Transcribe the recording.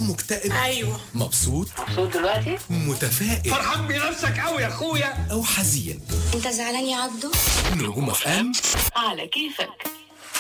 مكتئب؟ ايوه. مبسوط دلوقتي؟ متفائل؟ فرحان بنفسك قوي يا اخويا او حزين؟ انت زعلان يا عبدو؟ نجوم اف ام على كيفك.